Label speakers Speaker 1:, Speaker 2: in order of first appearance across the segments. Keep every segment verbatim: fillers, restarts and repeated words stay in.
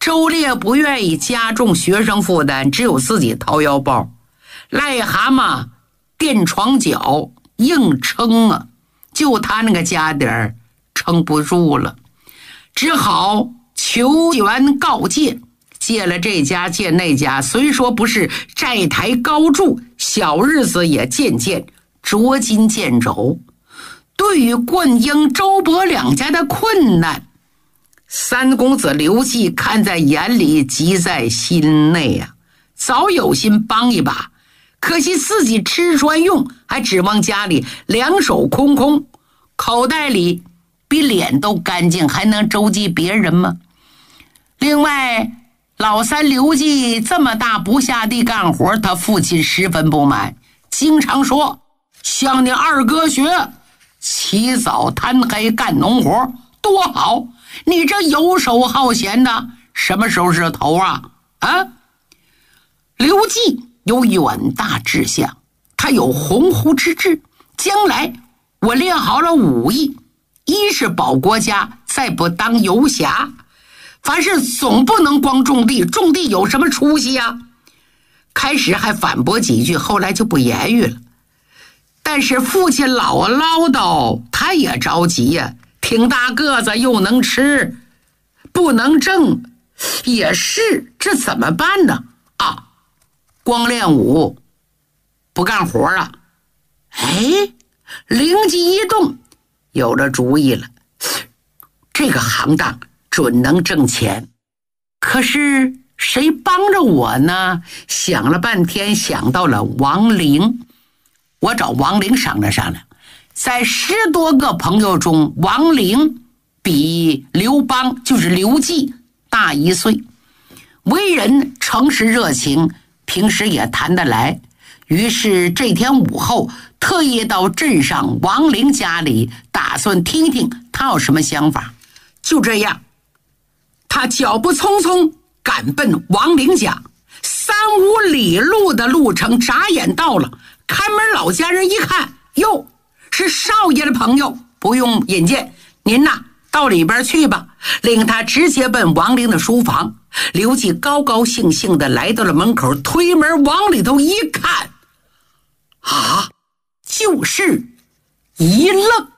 Speaker 1: 周烈不愿意加重学生负担，只有自己掏腰包。癞蛤蟆垫床脚，硬撑啊，就他那个家底儿撑不住了，只好求援告诫，借了这家借那家，虽说不是债台高筑，小日子也渐渐捉襟见肘。对于冠英、周勃两家的困难，三公子刘季看在眼里，急在心内呀、啊，早有心帮一把，可惜自己吃穿用还指望家里两手空空，口袋里比脸都干净，还能周济别人吗？另外老三刘季这么大不下地干活，他父亲十分不满，经常说向你二哥学，起早贪黑干农活多好，你这游手好闲的什么时候是头啊？啊！刘季有远大志向，他有鸿鹄之志，将来我练好了武艺，一是保国家，再不当游侠，凡事总不能光种地，种地有什么出息呀？开始还反驳几句，后来就不言语了。但是父亲老唠叨，他也着急呀，挺大个子又能吃，不能挣，也是，这怎么办呢？啊，光练武不干活啊？哎，灵机一动，有了主意了，这个行当准能挣钱。可是谁帮着我呢？想了半天，想到了王陵。我找王陵商量商量，在十多个朋友中，王陵比刘邦，就是刘季，大一岁，为人诚实热情，平时也谈得来。于是这天午后，特意到镇上王陵家里，打算听听他有什么想法。就这样，他脚步匆匆赶奔王陵家，三五里路的路程眨眼到了。看门老家人一看，哟，是少爷的朋友，不用引荐，您呐到里边去吧，令他直接奔王陵的书房。刘季高高兴兴地来到了门口，推门往里头一看，啊，就是一愣。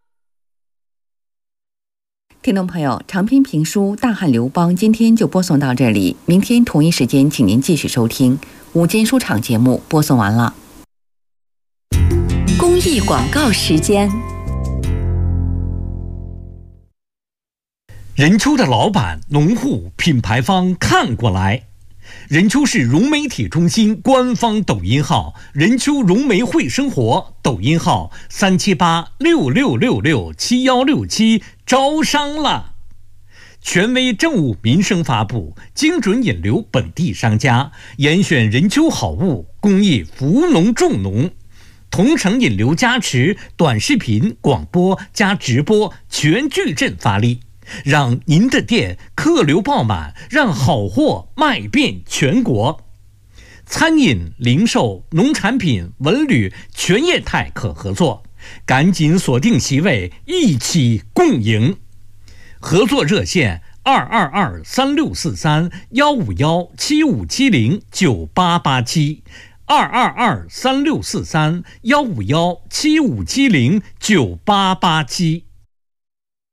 Speaker 2: 听众朋友，长篇评书《大汉刘邦》今天就播送到这里，明天同一时间请您继续收听午间书场节目，播送完了。
Speaker 3: 公益广告时间。
Speaker 4: 任丘的老板、农户、品牌方看过来。任丘市融媒体中心官方抖音号任丘融媒会生活，抖音号三七八六六六六七幺六七，招商了。权威政务民生发布，精准引流本地商家，严选任丘好物，公益扶农助农。同城引流加持，短视频、广播加直播全矩阵发力，让您的店客流爆满，让好货卖遍全国。餐饮、零售、农产品、文旅全业态可合作，赶紧锁定席位，一起共赢。合作热线二二二三六四三幺五幺七五七零九八八七。二二二三六四三幺五幺七五七零九八八七。